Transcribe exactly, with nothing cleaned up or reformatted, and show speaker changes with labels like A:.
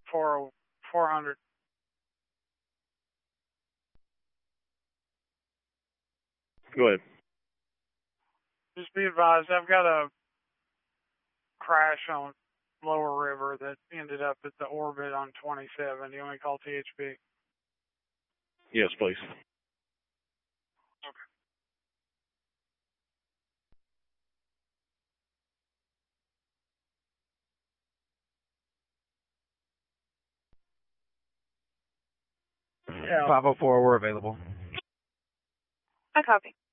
A: four four hundred.
B: Go ahead.
A: Just be advised, I've got a crash on Lower River that ended up at the Orbit on twenty-seven. You want me to call T H P?
B: Yes, please.
C: Yeah. five oh four, we're available.
D: I copy.